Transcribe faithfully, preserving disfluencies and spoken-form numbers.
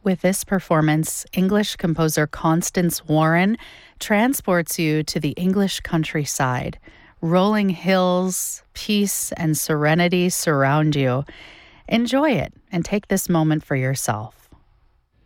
With this performance, English composer Constance Warren transports you to the English countryside. Rolling hills, peace, and serenity surround you. Enjoy it and take this moment for yourself.